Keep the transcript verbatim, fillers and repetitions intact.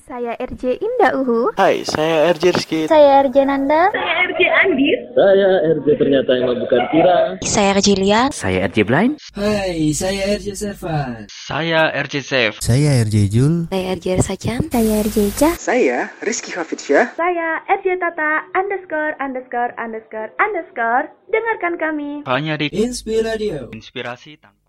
Saya R J Indah Uhu. Hai, saya R J Rizky. Saya R J Nanda. Saya R J Andis. Saya R J ternyata yang bukan Kira. Saya R J Lian. Saya R J Blind. Hai, saya R J Servan. Saya R J Safe. Saya R J Jul. Saya R J Sajan. Saya R J Cah. Saya Rizky Hafidsyah. Saya R J Tata underscore underscore underscore underscore. Dengarkan kami Hanya di Inspiradio. Inspirasi Tanpa